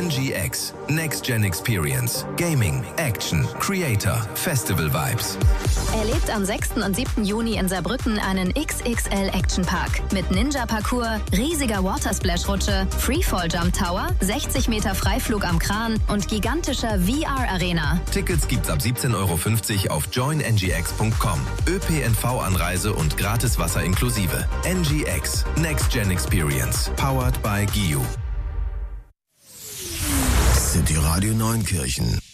NGX, Next Gen Experience, Gaming, Action, Creator, Festival Vibes. Erlebt am 6. und 7. Juni in Saarbrücken einen XXL Action Park mit Ninja-Parcours, riesiger Watersplash-Rutsche, Freefall-Jump Tower, 60 Meter Freiflug am Kran und gigantischer VR-Arena. Tickets gibt's ab 17,50 € auf joinngx.com. ÖPNV-Anreise und gratis Wasser inklusive. NGX, Next Gen Experience, powered by GIU. City Radio Neunkirchen